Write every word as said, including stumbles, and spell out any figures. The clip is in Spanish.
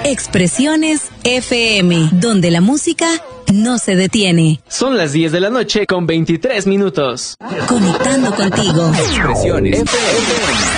Expresiones F M, donde la música no se detiene. Son las diez de la noche con veintitrés minutos. Conectando contigo. Expresiones F M.